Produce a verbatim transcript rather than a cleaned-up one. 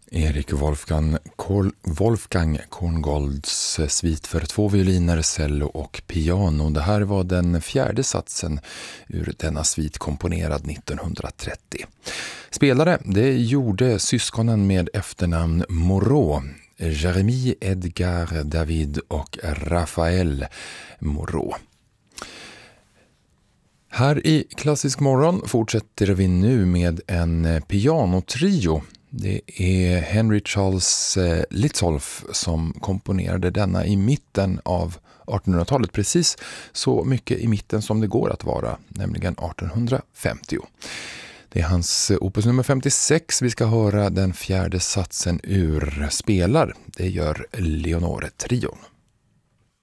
Erik Wolfgang, Kol, Wolfgang Korngolds svit för två violiner, cello och piano. Det här var den fjärde satsen ur denna svit, komponerad nittonhundratrettio. Spelare, det gjorde syskonen med efternamn Moreau, Jérémie Edgar David och Raphael Moreau. Här i Klassisk morgon fortsätter vi nu med en pianotrio. Det är Henry Charles Litzolf som komponerade denna i mitten av artonhundratalet, precis så mycket i mitten som det går att vara, nämligen artonhundrafemtio. Det är hans opus nummer femtiosex. Vi ska höra den fjärde satsen ur, spelar. Det gör Leonore Trion.